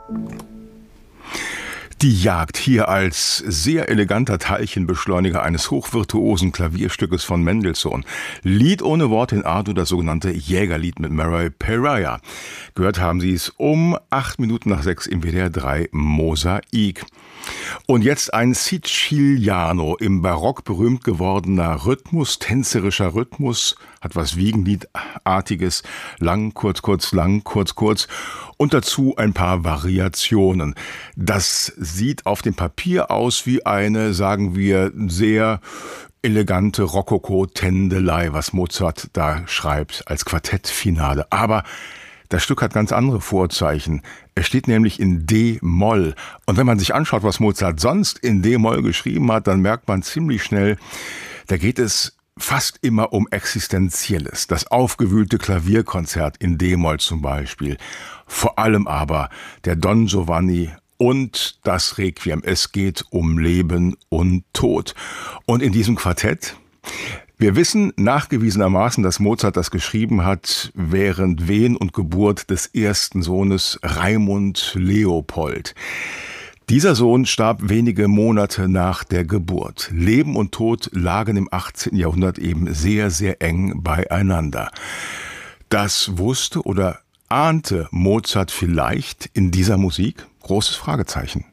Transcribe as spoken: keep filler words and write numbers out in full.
Die Jagd hier als sehr eleganter Teilchenbeschleuniger eines hochvirtuosen Klavierstückes von Mendelssohn. Lied ohne Wort in A-Dur, das sogenannte Jägerlied mit Murray Peraja. Gehört haben Sie es um acht Minuten nach sechs im W D R drei Mosaik. Und jetzt ein Siciliano, im Barock berühmt gewordener Rhythmus, tänzerischer Rhythmus, hat was Wiegenliedartiges, lang, kurz, kurz, lang, kurz, kurz und dazu ein paar Variationen. Das sieht auf dem Papier aus wie eine, sagen wir, sehr elegante Rokoko-Tändelei, was Mozart da schreibt als Quartettfinale. Aber das Stück hat ganz andere Vorzeichen. Es steht nämlich in D-Moll. Und wenn man sich anschaut, was Mozart sonst in D-Moll geschrieben hat, dann merkt man ziemlich schnell, da geht es fast immer um Existenzielles. Das aufgewühlte Klavierkonzert in D-Moll zum Beispiel. Vor allem aber der Don Giovanni und das Requiem. Es geht um Leben und Tod. Und in diesem Quartett, wir wissen nachgewiesenermaßen, dass Mozart das geschrieben hat während Wehen und Geburt des ersten Sohnes Raimund Leopold. Dieser Sohn starb wenige Monate nach der Geburt. Leben und Tod lagen im achtzehnten Jahrhundert eben sehr, sehr eng beieinander. Das wusste oder ahnte Mozart vielleicht in dieser Musik? Großes Fragezeichen.